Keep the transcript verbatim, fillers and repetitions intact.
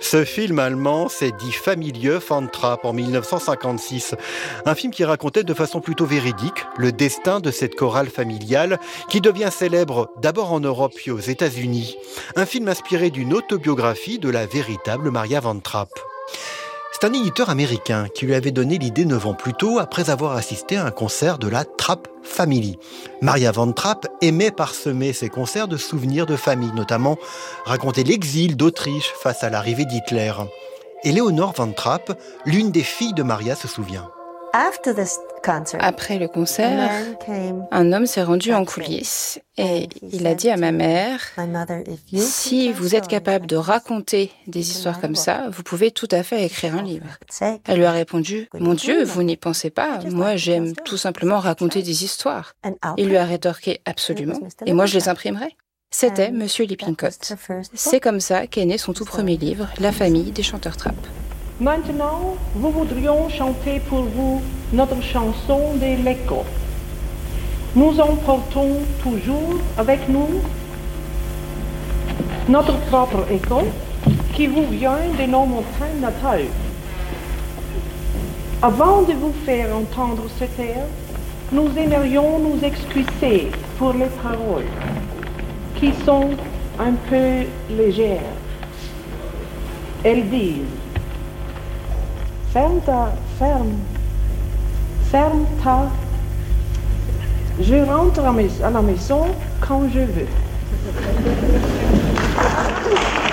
Ce film allemand, c'est Die Familie von Trapp en dix-neuf cent cinquante-six. Un film qui racontait de façon plutôt véridique le destin de cette chorale familiale qui devient célèbre d'abord en Europe puis aux États-Unis. Un film inspiré d'une autobiographie de la véritable Maria von Trapp. C'est un éditeur américain qui lui avait donné l'idée neuf ans plus tôt après avoir assisté à un concert de la Trapp Family. Maria von Trapp aimait parsemer ses concerts de souvenirs de famille, notamment raconter l'exil d'Autriche face à l'arrivée d'Hitler. Et Léonore von Trapp, l'une des filles de Maria, se souvient. Après le concert, un homme s'est rendu en coulisses et il a dit à ma mère « Si vous êtes capable de raconter des histoires comme ça, vous pouvez tout à fait écrire un livre. » Elle lui a répondu « Mon Dieu, vous n'y pensez pas, moi j'aime tout simplement raconter des histoires. » Il lui a rétorqué « Absolument, et moi je les imprimerai. » C'était Monsieur Lippincott. C'est comme ça qu'est né son tout premier livre, La famille des chanteurs Trapp. Maintenant, nous voudrions chanter pour vous notre chanson de l'écho. Nous emportons toujours avec nous notre propre écho qui vous vient de nos montagnes natales. Avant de vous faire entendre cet air, nous aimerions nous excuser pour les paroles qui sont un peu légères. Elles disent Ferme ta, ferme, ferme ta. Je rentre à la maison quand je veux.